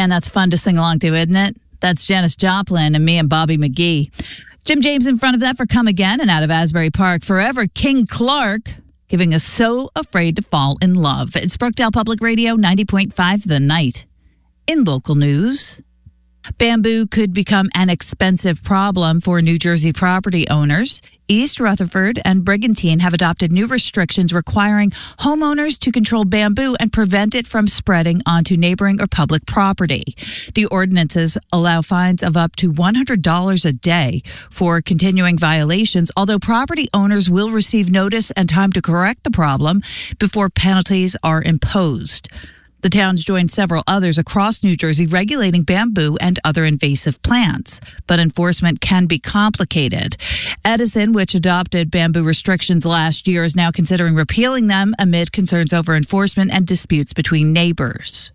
Man, that's fun to sing along to, isn't it? That's Janis Joplin and me and Bobby McGee. Jim James in front of that for Come Again, and out of Asbury Park Forever, King Clark giving us So Afraid to Fall in Love. It's Brookdale Public Radio 90.5 The Night. In local news, bamboo could become an expensive problem for New Jersey property owners. East Rutherford and Brigantine have adopted new restrictions requiring homeowners to control bamboo and prevent it from spreading onto neighboring or public property. The ordinances allow fines of up to $100 a day for continuing violations, although property owners will receive notice and time to correct the problem before penalties are imposed. The towns joined several others across New Jersey regulating bamboo and other invasive plants, but enforcement can be complicated. Edison, which adopted bamboo restrictions last year, is now considering repealing them amid concerns over enforcement and disputes between neighbors.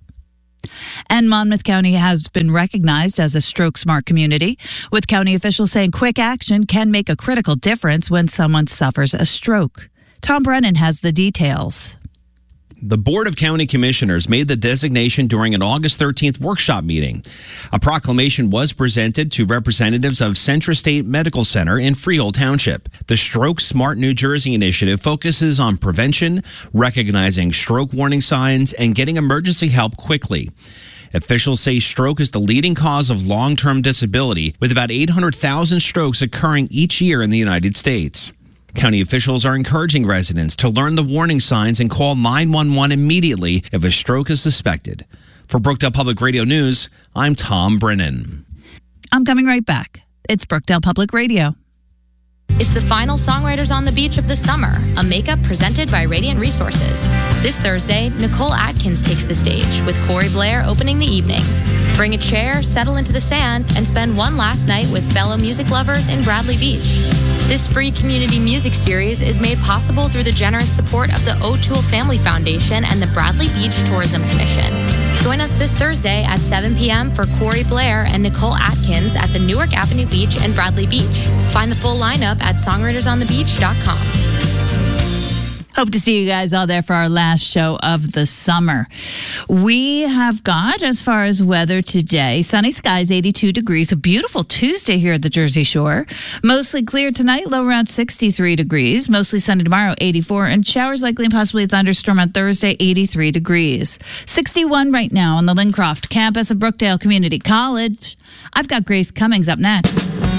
And Monmouth County has been recognized as a stroke-smart community, with county officials saying quick action can make a critical difference when someone suffers a stroke. Tom Brennan has the details. The Board of County Commissioners made the designation during an August 13th workshop meeting. A proclamation was presented to representatives of Centra State Medical Center in Freehold Township. The Stroke Smart New Jersey initiative focuses on prevention, recognizing stroke warning signs, and getting emergency help quickly. Officials say stroke is the leading cause of long-term disability, with about 800,000 strokes occurring each year in the United States. County officials are encouraging residents to learn the warning signs and call 911 immediately if a stroke is suspected. For Brookdale Public Radio News, I'm Tom Brennan. I'm coming right back. It's Brookdale Public Radio. It's the final Songwriters on the Beach of the summer, a makeup presented by Radiant Resources. This Thursday, Nicole Atkins takes the stage, with Corey Blair opening the evening. Bring a chair, settle into the sand, and spend one last night with fellow music lovers in Bradley Beach. This free community music series is made possible through the generous support of the O'Toole Family Foundation and the Bradley Beach Tourism Commission. Join us this Thursday at 7 p.m. for Corey Blair and Nicole Atkins at the Newark Avenue Beach and Bradley Beach. Find the full lineup at songwritersonthebeach.com. Hope to see you guys all there for our last show of the summer. We have got, as far as weather today, sunny skies, 82 degrees. A beautiful Tuesday here at the Jersey Shore. Mostly clear tonight, low around 63 degrees. Mostly sunny tomorrow, 84. And showers likely and possibly a thunderstorm on Thursday, 83 degrees. 61 right now on the Lincroft campus of Brookdale Community College. I've got Grace Cummings up next.